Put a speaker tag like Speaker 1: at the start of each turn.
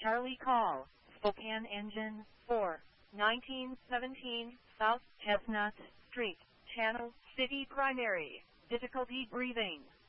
Speaker 1: Charlie call, Spokane Engine 4, 1917 South Chestnut Street, Channel City Primary, difficulty breathing.